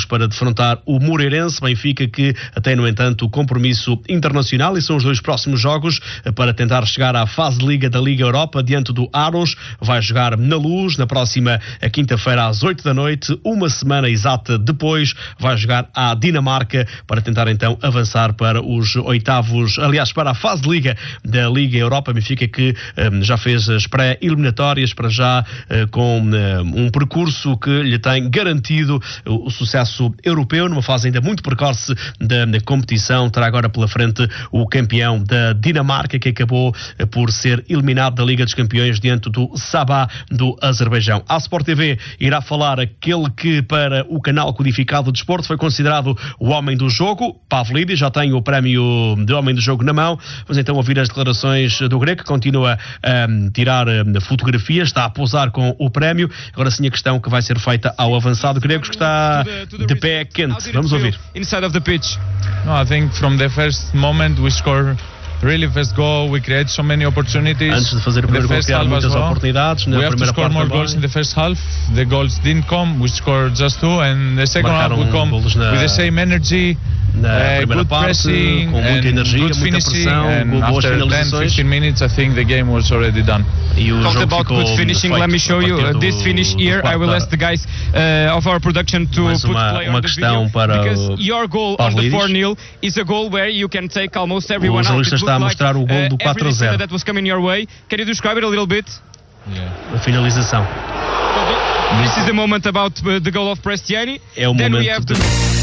para defrontar o Moreirense, Benfica que tem, no entanto, o compromisso internacional, e são os 2 próximos jogos para tentar chegar à fase de Liga da Liga Europa diante do Aros. Vai jogar na Luz na próxima quinta-feira às 8 da noite, uma semana exata depois vai jogar à Dinamarca para tentar então avançar para os oitavos, aliás, para a fase de Liga da Liga Europa. Benfica que já fez as pré-eliminatórias, para já com um percurso que lhe tem garantido o sucesso europeu, numa fase ainda muito precoce da competição. Terá agora pela frente o campeão da Dinamarca, que acabou por ser eliminado da Liga dos Campeões diante do Sabah do Azerbaijão. A Sport TV irá falar aquele que para o canal codificado de desporto foi considerado o homem do jogo, Pavlidis, já tem o prémio de homem do jogo na mão. Vamos então ouvir as declarações do grego, que continua a tirar fotografias, está a posar com o prémio. Agora sim a questão que vai ser feita ao avançado grego, que está de pé quente. Vamos ouvir. Inside of the pitch. No, I think from the first moment we score really first goal, we create so many opportunities. Antes de fazer o primeiro gol, criaram muitas oportunidades na primeira parte. More goals in the first half. The goals didn't come. We scored just 2, and the second half we come with the same energy, good pressing, com muita energia, good muita finishing, pressão, and boas after 10-15 minutes I think the game was already done. Talked about good finishing. Let me show you this finish here. I will ask the guys of our production to put play on the video, because your goal on the 4-0 is a goal where you can take almost everyone out. It está a mostrar o gol do 4-0. That was coming your way. Can you describe it a little bit? A finalização. This is the moment about the goal of Prestiani. É o momento